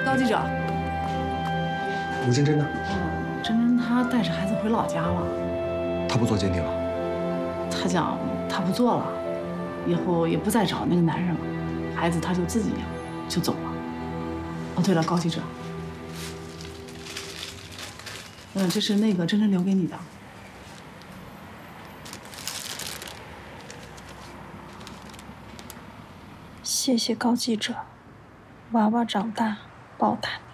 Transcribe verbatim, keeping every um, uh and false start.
高记者， 吴真真呢？ 嗯，真真她带着孩子回老家了。 她不做鉴定了？ 她讲她不做了，以后也不再找那个男人了，孩子她就自己养，就走了。哦，对了，高记者，嗯，这是那个真真留给你的。 谢谢高记者，娃娃长大，报答。